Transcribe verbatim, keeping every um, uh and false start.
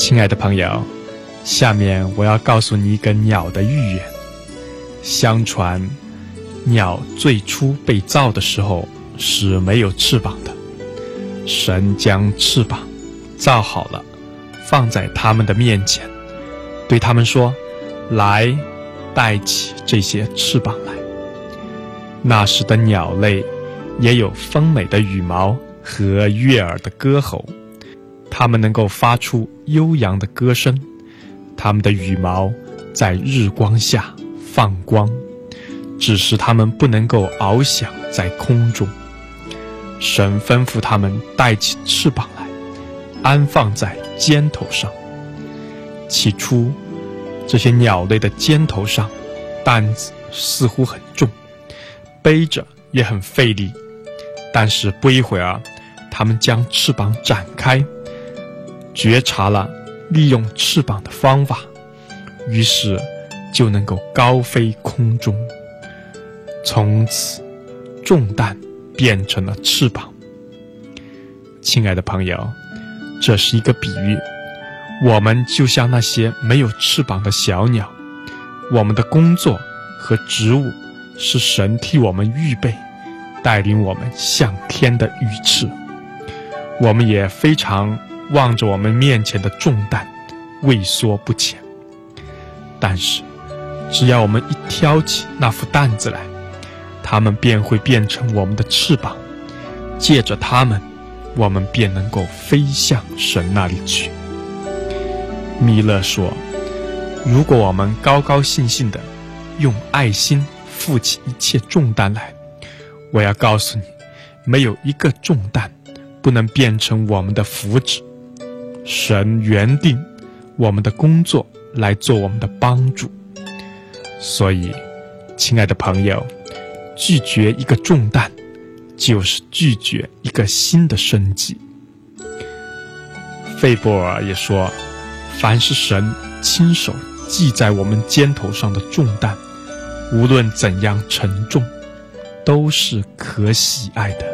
亲爱的朋友，下面我要告诉你一个鸟的寓言。相传，鸟最初被造的时候是没有翅膀的，神将翅膀造好了，放在他们的面前，对他们说：来，带起这些翅膀来。那时的鸟类也有丰美的羽毛和悦耳的歌喉，它们能够发出悠扬的歌声，它们的羽毛在日光下放光，只是它们不能够翱翔在空中。神吩咐它们带起翅膀来，安放在肩头上。起初，这些鸟类的肩头上担子似乎很重，背着也很费力，但是不一会儿，它们将翅膀展开，觉察了利用翅膀的方法，于是就能够高飞空中。从此，重担变成了翅膀。亲爱的朋友，这是一个比喻，我们就像那些没有翅膀的小鸟，我们的工作和职务是神替我们预备，带领我们向天的羽翅。我们也非常望着我们面前的重担，畏缩不前。但是，只要我们一挑起那副担子来，它们便会变成我们的翅膀，借着它们，我们便能够飞向神那里去。米勒说，如果我们高高兴兴地用爱心负起一切重担来，我要告诉你，没有一个重担不能变成我们的福祉。神原定我们的工作来做我们的帮助，所以，亲爱的朋友，拒绝一个重担，就是拒绝一个新的生机。费波尔也说，凡是神亲手系在我们肩头上的重担，无论怎样沉重，都是可喜爱的。